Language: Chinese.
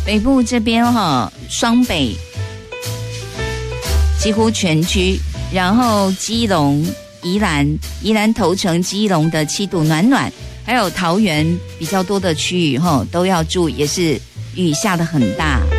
北部这边双北几乎全区，然后基隆、宜兰头城、基隆的7度暖暖，还有桃园比较多的区域都要注意，也是雨下得很大。